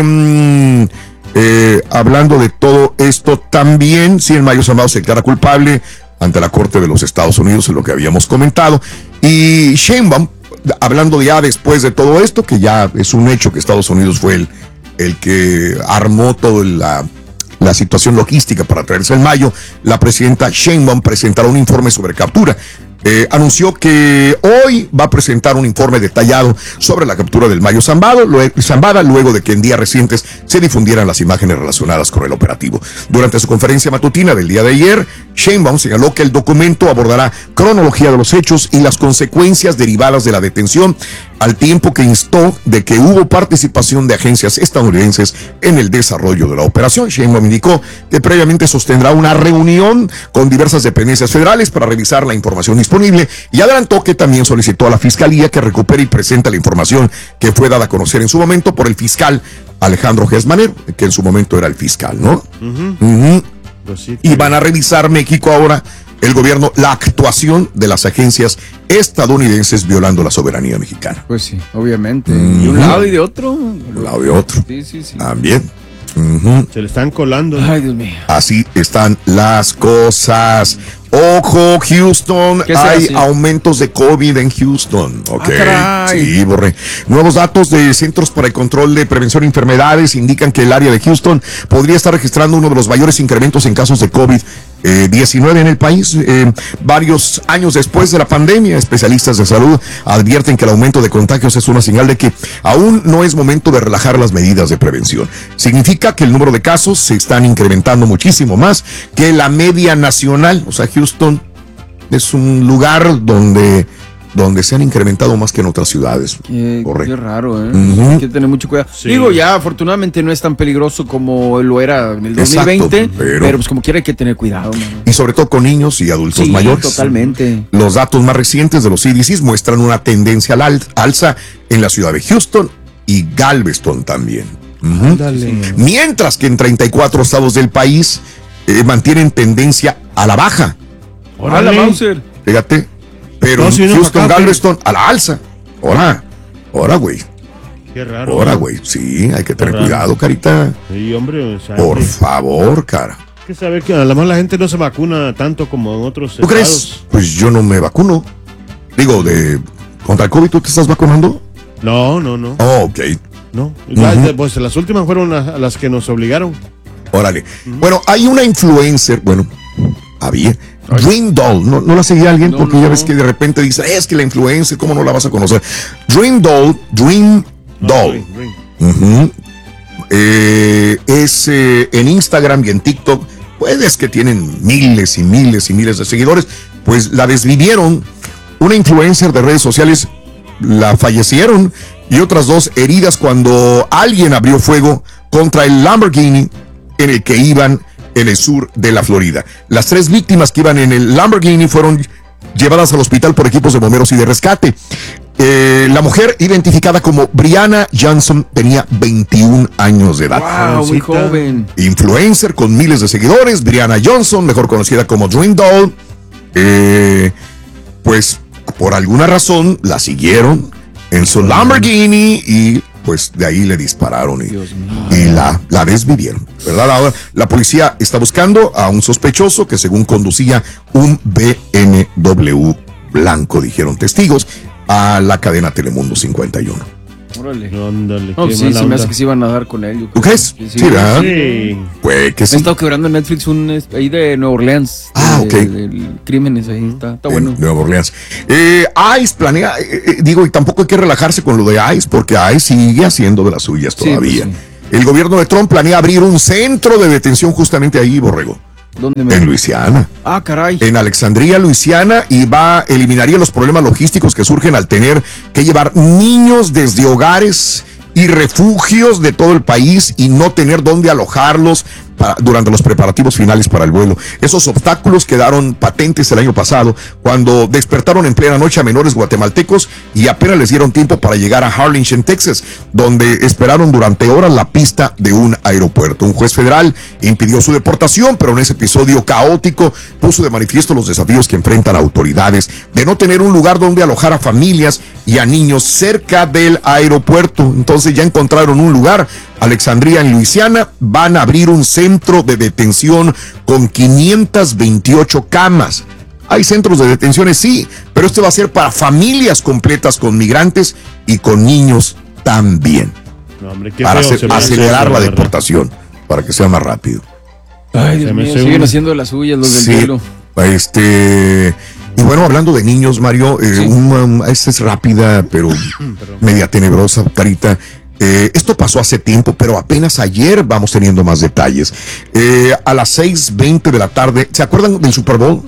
eh, eh, hablando de todo esto, también, si el Mayo Zambada se declara culpable ante la Corte de los Estados Unidos, es lo que habíamos comentado. Y Sheinbaum, hablando ya después de todo esto, que ya es un hecho que Estados Unidos fue el, el que armó toda la... la situación logística para traerse el Mayo, la presidenta Sheinbaum presentará un informe sobre captura. Eh, anunció que hoy va a presentar un informe detallado sobre la captura del Mayo Zambada, luego, Zambada, luego de que en días recientes se difundieran las imágenes relacionadas con el operativo. Durante su conferencia matutina del día de ayer, Sheinbaum señaló que el documento abordará cronología de los hechos y las consecuencias derivadas de la detención, al tiempo que instó de que hubo participación de agencias estadounidenses en el desarrollo de la operación. Sheinbaum indicó que previamente sostendrá una reunión con diversas dependencias federales para revisar la información disponible y adelantó que también solicitó a la Fiscalía que recupere y presente la información que fue dada a conocer en su momento por el fiscal Alejandro Gesmanero, que en su momento era el fiscal, ¿no? Uh-huh. Uh-huh. Pues sí, y van a revisar México ahora, el gobierno, la actuación de las agencias estadounidenses violando la soberanía mexicana. Pues sí, obviamente. Mm-hmm. De un lado y de otro. De un lado y de otro. Sí, sí, sí. También. Uh-huh. Se le están colando. Ay, Dios mío. Así están las cosas. Ojo, Houston, hay así? aumentos de COVID en Houston. Ok, Ah, sí, borré. Nuevos datos de Centros para el Control de Prevención de Enfermedades indican que el área de Houston podría estar registrando uno de los mayores incrementos en casos de COVID diecinueve en el país. Eh, varios años después de la pandemia, especialistas de salud advierten que el aumento de contagios es una señal de que aún no es momento de relajar las medidas de prevención. Significa que el número de casos se están incrementando muchísimo más que la media nacional. O sea, Houston es un lugar donde, donde se han incrementado más que en otras ciudades. Qué, qué raro, ¿eh? Uh-huh. Hay que tener mucho cuidado. Sí. Digo, ya afortunadamente no es tan peligroso como lo era en el dos mil veinte, exacto, pero, pero pues como quiera hay que tener cuidado, mano. Y sobre todo con niños y adultos sí, mayores. Totalmente. Los datos más recientes de los C D C muestran una tendencia al al- alza en la ciudad de Houston y Galveston también. Uh-huh. Mientras que en treinta y cuatro estados del país eh, mantienen tendencia a la baja. Hola, Mauser. Fíjate. Pero No, en si no, Houston, acá, Galveston, a la alza. Ahora, ahora, güey. Qué raro. Ahora, güey. Sí, hay que tener raro. cuidado, carita. Sí, hombre. O sea, Por que- favor, cara. que saber que a lo mejor la gente no se vacuna tanto como en otros ¿Tú estados. crees? Pues yo no me vacuno. Digo, de contra el COVID, ¿tú te estás vacunando? No, no, no. Oh, ok. No. Ujú. Pues las últimas fueron las, las que nos obligaron. Órale. Bueno, hay una influencer, bueno, había, Dream Doll, ¿no, no la seguía alguien? No, Porque no. ya ves que de repente dice, es que la influencer, ¿cómo no la vas a conocer? Dream Doll, Dream Doll. Ujú. Eh, es eh, en Instagram y en TikTok, pues que tienen miles y miles y miles de seguidores, pues la desvivieron. Una influencer de redes sociales la fallecieron y otras dos heridas cuando alguien abrió fuego contra el Lamborghini en el que iban en el sur de la Florida. Las tres víctimas que iban en el Lamborghini fueron llevadas al hospital por equipos de bomberos y de rescate. Eh, la mujer, identificada como Brianna Johnson, tenía veintiún años de edad. Wow, muy joven. Influencer con miles de seguidores, Brianna Johnson, mejor conocida como Dream Doll. Eh, pues por alguna razón la siguieron en su Lamborghini y pues de ahí le dispararon y, y la, la desvivieron, ¿verdad? Ahora la policía está buscando a un sospechoso que según conducía un B M W blanco, dijeron testigos a la cadena Telemundo cincuenta y uno. Órale. Ándale, No, qué sí, mala se me onda. hace que se iban a dar con él. yo ¿Tú creo. crees? Sí, Sí, ¿verdad? Sí. Pues que He sí. estado quebrando en Netflix un es- ahí de Nueva Orleans. Ah, de- ok. de- de crímenes ahí. Está, está En bueno. Nueva Orleans. Eh, ICE planea, eh, eh, digo, y tampoco hay que relajarse con lo de ICE, porque ICE sigue haciendo de las suyas Sí, todavía. pues El gobierno de Trump planea abrir un centro de detención justamente ahí, Borrego, ¿Dónde me en Luisiana. Ah, caray. En Alexandria, Luisiana, y va, eliminaría los problemas logísticos que surgen al tener que llevar niños desde hogares y refugios de todo el país y no tener dónde alojarlos para- durante los preparativos finales para el vuelo. Esos obstáculos quedaron patentes el año pasado cuando despertaron en plena noche a menores guatemaltecos y apenas les dieron tiempo para llegar a Harlingen, Texas, donde esperaron durante horas la pista de un aeropuerto. Un juez federal impidió su deportación, pero en ese episodio caótico puso de manifiesto los desafíos que enfrentan autoridades de no tener un lugar donde alojar a familias y a niños cerca del aeropuerto. Entonces ya encontraron un lugar, Alexandria en Luisiana, van a abrir un centro de detención con quinientas veintiocho camas. Hay centros de detenciones, sí, pero este va a ser para familias completas con migrantes y con niños también, No, hombre, qué para feo hacer- se me hace acelerar eso, la verdad. deportación, para que sea más rápido. Ay, Se Dios me mío, hace siguen un- haciendo de las suyas los del Sí, hielo. este, y bueno, hablando de niños, Mario, eh, Sí. una- esta es rápida, pero media tenebrosa, carita. Eh, esto pasó hace tiempo, pero apenas ayer vamos teniendo más detalles. Eh, a las seis veinte de la tarde, ¿se acuerdan del Super Bowl?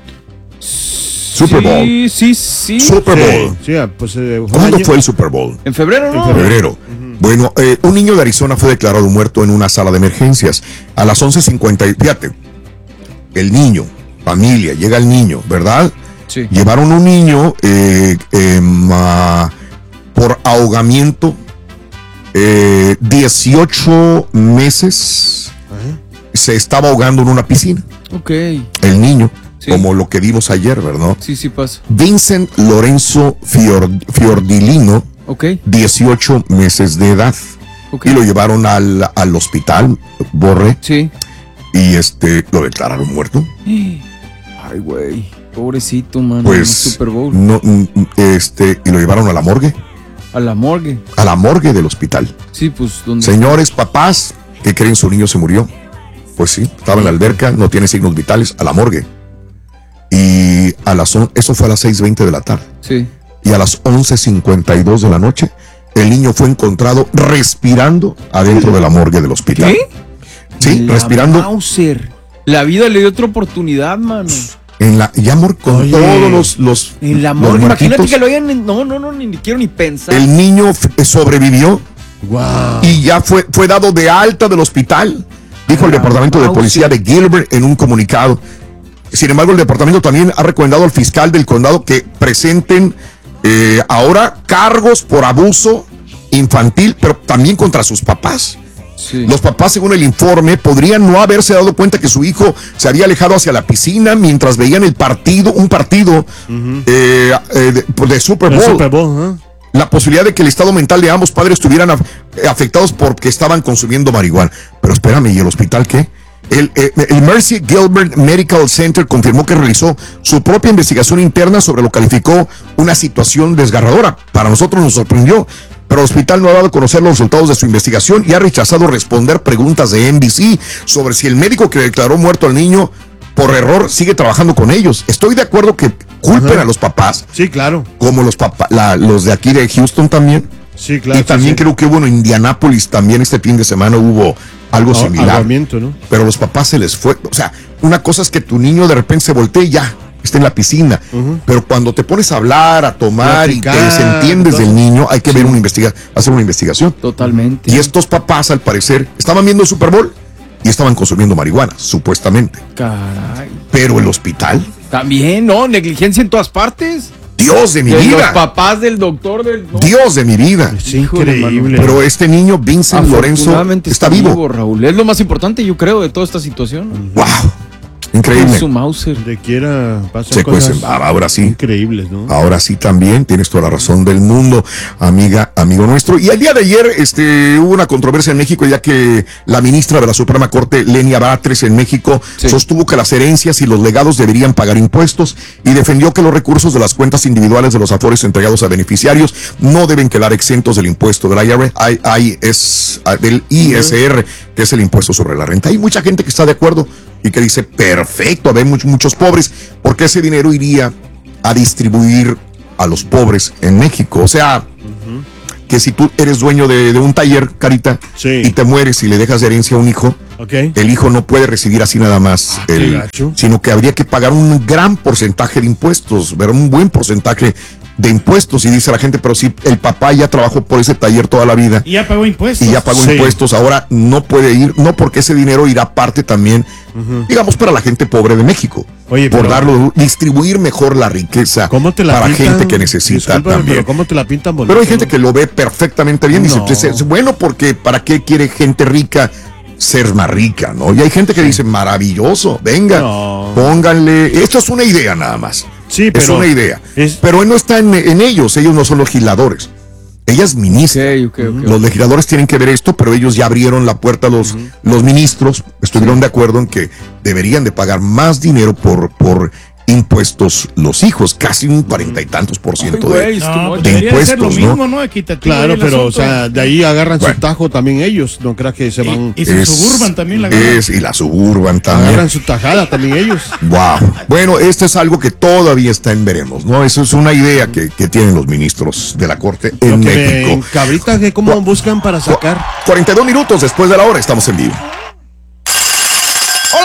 Super Bowl. Sí, sí, sí. Super Bowl. Sí, sí, pues, eh, fue ¿Cuándo año- fue el Super Bowl? En febrero, ¿no? En febrero. Bueno, eh, un niño de Arizona fue declarado muerto en una sala de emergencias. A las once cincuenta, y fíjate, el niño, familia, llega el niño, ¿verdad? Sí. Llevaron un niño eh, em, ah, por ahogamiento, eh, dieciocho meses, se estaba ahogando en una piscina. Ok. El niño, sí. Como lo que vimos ayer, ¿verdad? Sí, sí pasa. Vincent Lorenzo Fior, Fiordilino, okay. dieciocho meses de edad. Okay. Y lo llevaron al, al hospital, Borre. Sí. Y este, lo declararon muerto. Ay, güey. Pobrecito, mano. Pues, Super Bowl. No, este, y lo llevaron a la morgue. A la morgue. A la morgue del hospital. Sí, pues, ¿dónde? Señores, papás, ¿qué creen? Su niño se murió. Pues sí, estaba en la alberca, no tiene signos vitales, a la morgue. Y a las, eso fue a las seis veinte de la tarde. Sí. Y a las once cincuenta y dos de la noche, el niño fue encontrado respirando adentro de la morgue del hospital. ¿Qué? Sí, la respirando. Mauser. La vida le dio otra oportunidad, mano. En la, ya amor, con Oye, todos los, los en la morgue, imagínate que lo hayan, no, no, no, ni, ni quiero ni pensar. El niño f- sobrevivió. Wow. Y ya fue, fue dado de alta del hospital, dijo el departamento de policía de Gilbert en un comunicado. Sin embargo, el departamento también ha recomendado al fiscal del condado que presenten eh, ahora cargos por abuso infantil, pero también contra sus papás. Sí. Los papás, según el informe, podrían no haberse dado cuenta que su hijo se había alejado hacia la piscina mientras veían el partido, un partido uh-huh. eh, eh, de, de Super Bowl. Super Bowl ¿eh? La posibilidad de que el estado mental de ambos padres estuvieran af- afectados porque estaban consumiendo marihuana. Pero espérame, ¿y el hospital qué? El, el, el Mercy Gilbert Medical Center confirmó que realizó su propia investigación interna sobre lo que calificó una situación desgarradora. Para nosotros nos sorprendió, pero el hospital no ha dado a conocer los resultados de su investigación y ha rechazado responder preguntas de N B C sobre si el médico que declaró muerto al niño por error sigue trabajando con ellos. Estoy de acuerdo que culpen Ajá. a los papás. Sí, claro. Como los papás, la, los de aquí de Houston también. Sí, claro. Y también sí. creo que hubo en Indianápolis también este fin de semana hubo algo oh, similar. ¿no? Pero los papás se les fue. O sea, una cosa es que tu niño de repente se voltee y ya, está en la piscina. Uh-huh. Pero cuando te pones a hablar, a tomar Platicar, y te desentiendes todo. del niño, hay que sí. ver una investigación, hacer una investigación. Totalmente. Y estos papás, al parecer, estaban viendo el Super Bowl y estaban consumiendo marihuana, supuestamente. Caray. Pero el hospital. También, ¿no? Negligencia en todas partes. Dios de mi de vida. Los papás del doctor del. No. Dios de mi vida. Es increíble. Pero este niño, Vincent Lorenzo, está, está vivo. vivo. Raúl, es lo más importante, yo creo, de toda esta situación. Wow. Increíble. Su Mauser. De quiera pasar cosas ahora sí. Increíbles, ¿no? Ahora sí también, tienes toda la razón del mundo, amiga, amigo nuestro. Y el día de ayer este, hubo una controversia en México, ya que la ministra de la Suprema Corte, Lenia Batres, en México, sí. sostuvo que las herencias y los legados deberían pagar impuestos y defendió que los recursos de las cuentas individuales de los afores entregados a beneficiarios no deben quedar exentos del impuesto del I R, I, es, del I S R, que es el impuesto sobre la renta. Hay mucha gente que está de acuerdo y que dice, perfecto, hay muchos, muchos pobres, porque ese dinero iría a distribuir a los pobres en México. O sea, uh-huh. que si tú eres dueño de, de un taller, Carita, sí. y te mueres y le dejas de herencia a un hijo, okay. el hijo no puede recibir así nada más, ah, el, sino que habría que pagar un gran porcentaje de impuestos, ver un buen porcentaje de impuestos. Y dice la gente, pero si el papá ya trabajó por ese taller toda la vida y ya pagó impuestos y ya pagó sí. impuestos, ahora no puede ir, no, porque ese dinero irá parte también, uh-huh. digamos, para la gente pobre de México. Oye, por pero, darlo, distribuir mejor la riqueza ¿cómo te la para pintan? gente que necesita. Pero ¿cómo te la pintan bonito? Pero hay gente que lo ve perfectamente bien. No. Dice, pues, bueno, porque ¿para qué quiere gente rica ser más rica, no? Y hay gente que sí. dice, maravilloso, venga, no. pónganle, esto es una idea nada más. Sí, pero es una idea. Es... Pero no está en, en ellos, ellos no son legisladores. Ella es ministra. Okay, okay, okay, los okay. legisladores tienen que ver esto, pero ellos ya abrieron la puerta a los, uh-huh. los ministros, estuvieron sí. de acuerdo en que deberían de pagar más dinero por, por impuestos los hijos, casi un cuarenta y tantos por ciento Ay, de, no, de impuestos, ser lo mismo, ¿no? ¿no? Equitativo, claro, pero asunto. O sea, de ahí agarran bueno. su tajo también ellos, no creas que se van. Y, y su es, suburban también la agarran. Es, y la suburban también. Agarran su tajada también ellos. Wow. Bueno, esto es algo que todavía está en veremos, ¿no? Eso es una idea que, que tienen los ministros de la Corte en lo que México. Me cabrita, que cómo buscan para sacar. cuarenta y dos minutos después de la hora, estamos en vivo. Hola,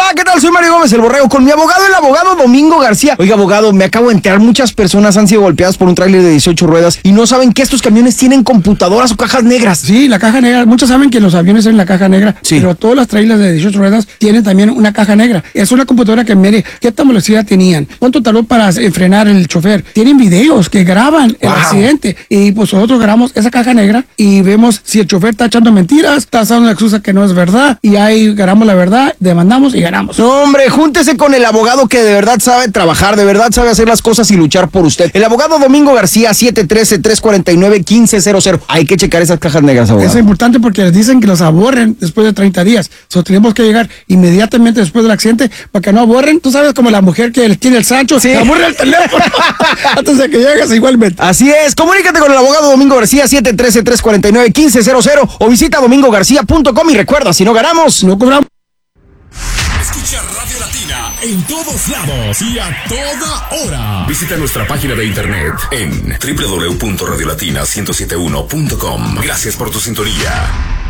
¿qué tal? Soy Mario Gómez, el Borrego, con mi abogado, el abogado Domingo García. Oiga, abogado, me acabo de enterar, muchas personas han sido golpeadas por un tráiler de dieciocho ruedas y no saben que estos camiones tienen computadoras o cajas negras. Sí, la caja negra. Muchos saben que los aviones tienen la caja negra, sí, pero todas las trailers de dieciocho ruedas tienen también una caja negra. Es una computadora que mire qué tan velocidad tenían, cuánto tardó para frenar el chofer. Tienen videos que graban el wow. accidente y pues nosotros grabamos esa caja negra y vemos si el chofer está echando mentiras, está usando una excusa que no es verdad y ahí ganamos la verdad, demandamos y ganamos. No, hombre, júntese con el abogado que de verdad sabe trabajar, de verdad sabe hacer las cosas y luchar por usted. El abogado Domingo García, siete uno tres, tres cuatro nueve, uno cinco cero cero. Hay que checar esas cajas negras, abogado. Eso es importante porque les dicen que los aborren después de treinta días. So, tenemos que llegar inmediatamente después del accidente para que no aborren. Tú sabes, como la mujer que tiene el Sancho, sí, aborre el teléfono antes de que llegues igualmente. Así es, comunícate con el abogado Domingo García, siete uno tres, tres cuatro nueve, uno cinco cero cero o visita domingo garcía punto com y recuerda, si no ganamos, no cobramos. Escucha Radio Latina en todos lados y a toda hora. Visita nuestra página de internet en doble u doble u doble u punto radio latina ciento setenta y uno punto com. Gracias por tu sintonía.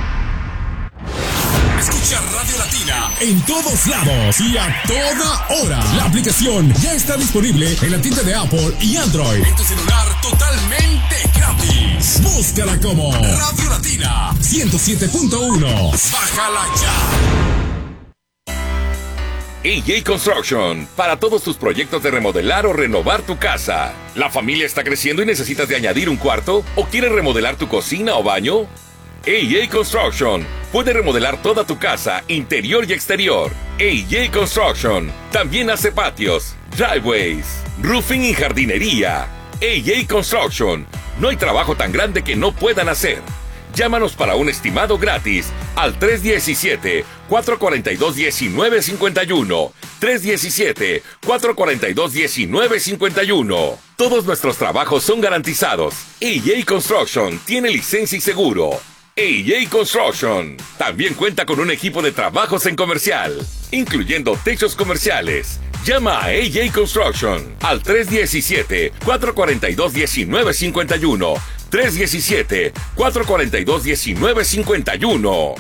Escucha Radio Latina en todos lados y a toda hora. La aplicación ya está disponible en la tienda de Apple y Android. En tu celular totalmente gratis. Búscala como Radio Latina ciento siete punto uno. Bájala ya. A J Construction, para todos tus proyectos de remodelar o renovar tu casa. ¿La familia está creciendo y necesitas de añadir un cuarto? ¿O quieres remodelar tu cocina o baño? A J Construction puede remodelar toda tu casa, interior y exterior. A J Construction también hace patios, driveways, roofing y jardinería. A J Construction, no hay trabajo tan grande que no puedan hacer. Llámanos para un estimado gratis al tres uno siete, cuatro cuatro dos, uno nueve cinco uno. tres uno siete, cuatro cuatro dos, uno nueve cinco uno. Todos nuestros trabajos son garantizados. A J Construction tiene licencia y seguro. A J Construction también cuenta con un equipo de trabajos en comercial, incluyendo techos comerciales. Llama a A J Construction al tres uno siete, cuatro cuatro dos, uno nueve cinco uno. tres uno siete, cuatro cuatro dos, uno nueve cinco uno.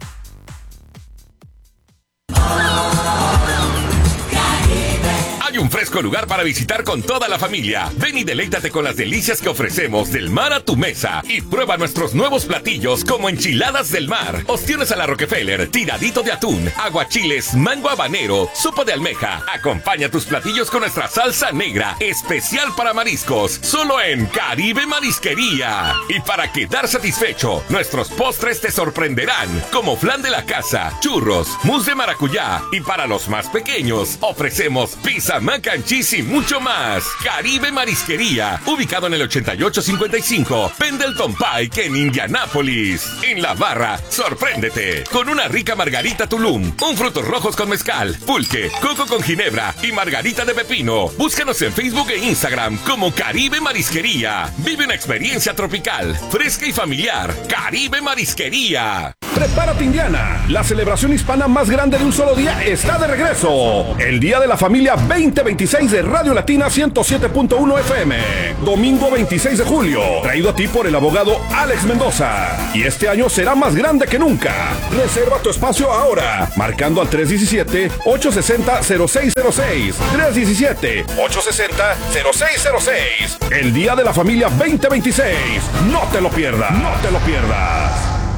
Hay un fresco lugar para visitar con toda la familia. Ven y deleítate con las delicias que ofrecemos del mar a tu mesa y prueba nuestros nuevos platillos como enchiladas del mar, ostiones a la Rockefeller, tiradito de atún, aguachiles, mango habanero, sopa de almeja. Acompaña tus platillos con nuestra salsa negra, especial para mariscos, solo en Caribe Marisquería. Y para quedar satisfecho, nuestros postres te sorprenderán, como flan de la casa, churros, mousse de maracuyá, y para los más pequeños, ofrecemos pizza, mac and cheese y mucho más. Caribe Marisquería, ubicado en el ochenta y ocho cincuenta y cinco Pendleton Pike en Indianápolis. En la barra, sorpréndete con una rica margarita Tulum, un frutos rojos con mezcal, pulque, coco con ginebra y margarita de pepino. Búscanos en Facebook e Instagram como Caribe Marisquería. Vive una experiencia tropical, fresca y familiar. Caribe Marisquería. Prepárate, Indiana. La celebración hispana más grande de un solo día está de regreso. El Día de la Familia veinte veintiséis de Radio Latina ciento siete punto uno F M. Domingo veintiséis de julio. Traído a ti por el abogado Alex Mendoza. Y este año será más grande que nunca. Reserva tu espacio ahora. Marcando al tres uno siete, ocho seis cero, cero seis cero seis. tres uno siete, ocho seis cero, cero seis cero seis. El Día de la Familia veinte veintiséis. No te lo pierdas. No te lo pierdas.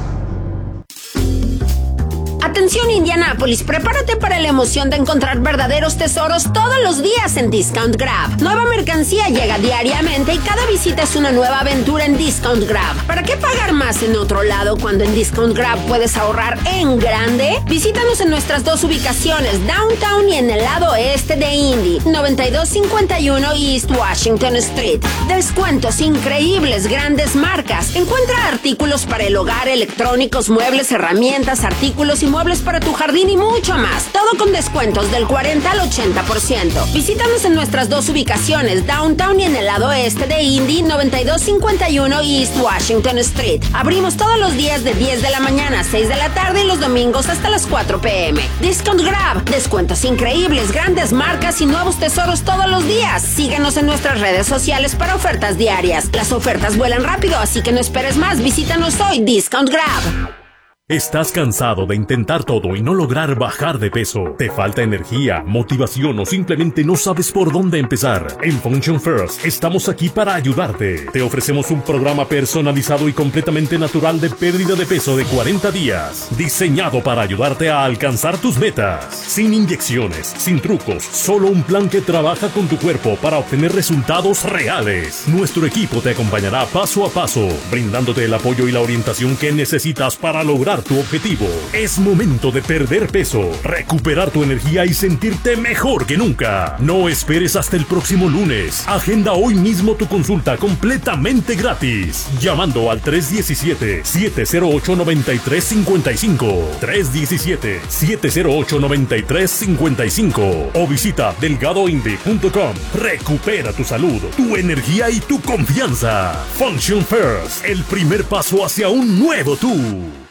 Atención Indianápolis, prepárate para la emoción de encontrar verdaderos tesoros todos los días en Discount Grab. Nueva mercancía llega diariamente y cada visita es una nueva aventura en Discount Grab. ¿Para qué pagar más en otro lado cuando en Discount Grab puedes ahorrar en grande? Visítanos en nuestras dos ubicaciones, Downtown y en el lado este de Indy, noventa y dos cincuenta y uno East Washington Street. Descuentos increíbles, grandes marcas. Encuentra artículos para el hogar, electrónicos, muebles, herramientas, artículos y muebles para tu jardín y mucho más. Todo con descuentos del cuarenta al ochenta por ciento. Visítanos en nuestras dos ubicaciones, Downtown y en el lado este de Indy, noventa y dos cincuenta y uno East Washington Street. Abrimos todos los días de diez de la mañana a seis de la tarde y los domingos hasta las cuatro pe eme. Discount Grab, descuentos increíbles, grandes marcas y nuevos tesoros todos los días. Síguenos en nuestras redes sociales para ofertas diarias. Las ofertas vuelan rápido, así que no esperes más. Visítanos hoy, Discount Grab. ¿Estás cansado de intentar todo y no lograr bajar de peso? ¿Te falta energía, motivación o simplemente no sabes por dónde empezar? En Function First estamos aquí para ayudarte. Te ofrecemos un programa personalizado y completamente natural de pérdida de peso de cuarenta días, diseñado para ayudarte a alcanzar tus metas. Sin inyecciones, sin trucos, solo un plan que trabaja con tu cuerpo para obtener resultados reales. Nuestro equipo te acompañará paso a paso, brindándote el apoyo y la orientación que necesitas para lograr tu objetivo. Es momento de perder peso, recuperar tu energía y sentirte mejor que nunca. No esperes hasta el próximo lunes. Agenda hoy mismo tu consulta completamente gratis, llamando al tres uno siete, siete cero ocho, nueve tres cinco cinco, tres uno siete, siete cero ocho, nueve tres cinco cinco o visita delgado indie punto com. Recupera tu salud, tu energía y tu confianza. Function First, el primer paso hacia un nuevo tú.